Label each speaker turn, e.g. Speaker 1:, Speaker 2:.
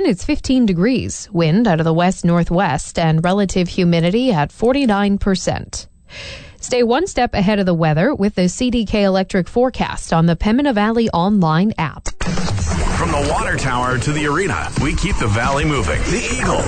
Speaker 1: Location, it's 15 degrees. Wind out of the west-northwest and relative humidity at 49%. Stay one step ahead of the weather with the CDK Electric forecast on the Pembina Valley online app.
Speaker 2: From the water tower to the arena, we keep the valley moving. The Eagle